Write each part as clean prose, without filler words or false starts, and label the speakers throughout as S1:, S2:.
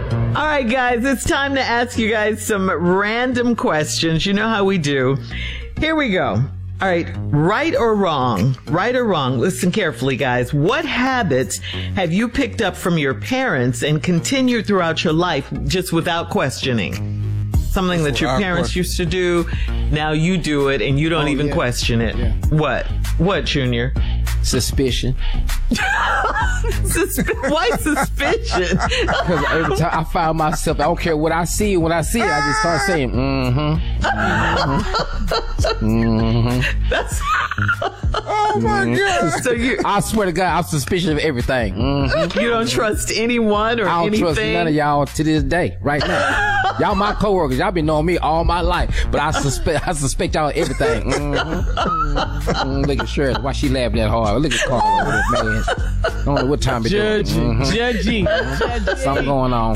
S1: All right, guys, it's time to ask you guys some random questions. You know how we do. Here we go. All right, right or wrong? Right or wrong? Listen carefully, guys. What habits have you picked up from your parents and continued throughout your life just without questioning? Something that your parents used to do, now you do it and you don't even question it. Yeah. What, Junior?
S2: Suspicion.
S1: Why suspicion?
S2: Because every time I find myself, I don't care what I see. When I see it, I just start saying,
S1: That's.
S3: Oh my God!
S1: So
S2: I swear to God, I'm suspicious of everything.
S1: You don't trust anyone or anything?
S2: I don't trust none of y'all to this day, right now. Y'all my coworkers. Y'all been knowing me all my life, but I suspect y'all of everything. Look at Shirley. Why she laughing that hard? Look at Carl over there, man. I don't know what time it is.
S4: Judging.
S2: Something going on.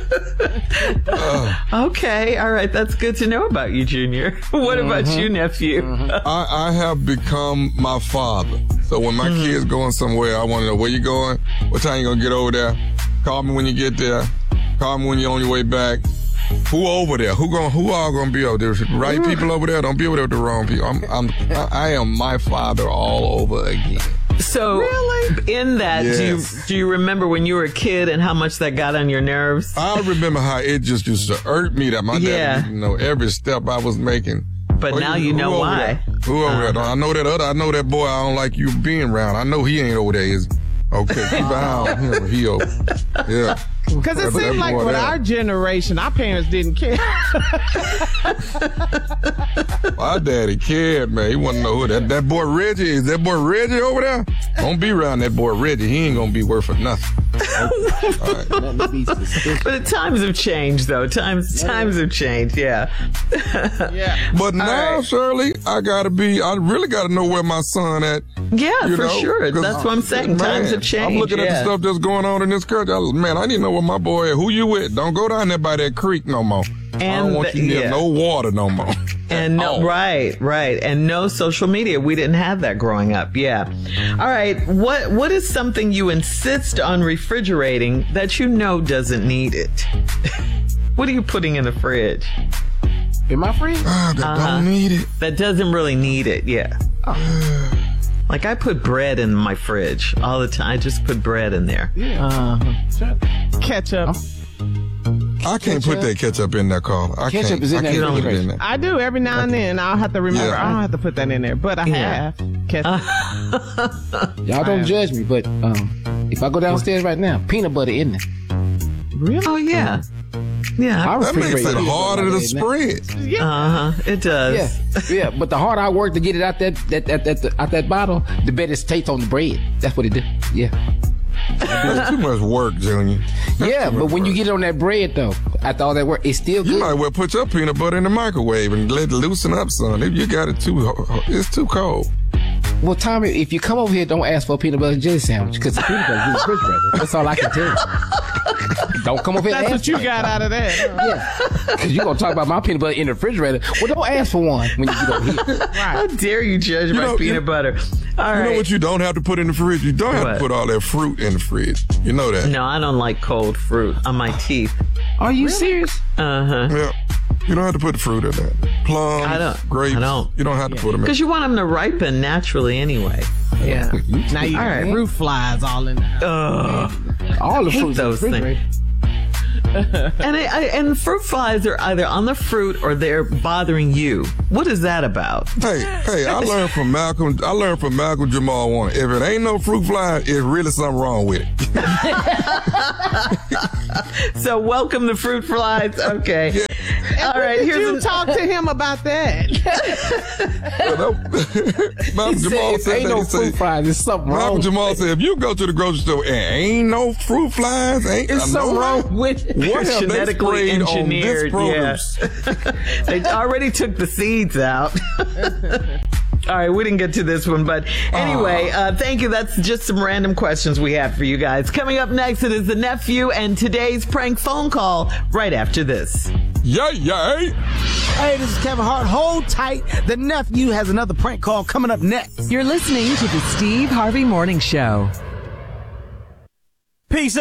S1: Okay, all right. That's good to know about you, Junior. What about you, nephew?
S3: I have become my father. So when my kids going somewhere, I want to know where you going, what time you going to get over there. Call me when you get there. Call me when you're on your way back. Who over there? Who all gonna be over there? Right people over there? Don't be over there with the wrong people. I am my father all over again.
S1: So, really? In that,
S3: yes.
S1: do you remember when you were a kid and how much that got on your nerves?
S3: I remember how it just used to hurt me that my dad didn't know every step I was making.
S1: But now you know why.
S3: Who over there? I know that boy I don't like you being around. I know he ain't over there. Okay, keep an eye on him. He over. Yeah.
S4: Because it seemed like with our generation, our parents didn't care.
S3: My daddy cared, man. He wanted to know who that boy Reggie. Is that boy Reggie over there? Don't be around that boy Reggie. He ain't going to be worth for nothing. Okay. All right.
S1: But times have changed, though. Times have changed, yeah.
S3: But now, Shirley, I really got to know where my son at.
S1: Yeah, for sure. That's what I'm saying. Times have changed.
S3: I'm looking at the stuff that's going on in this country. I need to know where my boy is. Who you with? Don't go down there by that creek no more. I don't want you near no water no more.
S1: And right. And no social media. We didn't have that growing up. Yeah. All right. What is something you insist on refrigerating that you know doesn't need it? What are you putting in the fridge?
S2: In my fridge?
S3: That don't need it.
S1: That doesn't really need it. Yeah. Like I put bread in my fridge all the time. I just put bread in there.
S2: Yeah.
S4: Ketchup.
S3: I can't put that ketchup in there, Carl.
S2: Ketchup is in there.
S4: I do every now and then. I'll have to remember. I don't have to put that in there, but I have ketchup.
S2: Y'all don't judge me, but if I go downstairs right now, peanut butter in there.
S4: Really?
S1: Oh yeah. Yeah.
S3: That makes it harder to spread.
S1: It does.
S2: Yeah. But the harder I work to get it out that bottle, the better it tastes on the bread. That's what it do. Yeah.
S3: That's too much work, Junior.
S2: But when you get it on that bread, though, after all that work, it's still good.
S3: You might well put your peanut butter in the microwave and let it loosen up, son. If you got it it's too cold.
S2: Well, Tommy, if you come over here, don't ask for a peanut butter and jelly sandwich because the peanut butter is in the refrigerator. That's all I can tell you. Don't come over here.
S4: That's what you got out of that.
S2: Yeah, because you're gonna talk about my peanut butter in the refrigerator. Well, don't ask for one when you get over here.
S4: Right.
S1: How dare you judge my peanut butter? All right.
S3: You know what you don't have to put in the fridge? You don't have to put all that fruit in the fridge. You know that.
S1: No, I don't like cold fruit on my teeth.
S2: Are you serious?
S3: Yeah. You don't have to put the fruit in there. Plums, grapes.
S1: I don't.
S3: You don't have to put them in.
S1: Because you want them to ripen naturally anyway. Yeah.
S4: Now you got fruit flies all in there.
S2: All the
S1: fruit those things. And fruit flies are either on the fruit or they're bothering you. What is that about?
S3: Hey, I learned from Malcolm Jamal Warner. If it ain't no fruit fly, it's really something wrong with it.
S1: So welcome the fruit flies. Okay.
S3: Yeah.
S4: All right. Did you talk to him about that?
S3: Malcolm Jamal said
S2: ain't no fruit flies. There's something wrong.
S3: Malcolm Jamal said, if you go to the grocery store and ain't no fruit flies,
S2: there's something wrong with it.
S3: What have
S1: genetically
S3: they sprayed
S1: engineered?
S3: On this
S1: They already took the seeds out. All right, we didn't get to this one, but anyway, thank you. That's just some random questions we have for you guys. Coming up next, it is the nephew and today's prank phone call right after this.
S3: Yay.
S5: Hey, this is Kevin Hart. Hold tight. The nephew has another prank call coming up next.
S6: You're listening to the Steve Harvey Morning Show.
S5: Peace.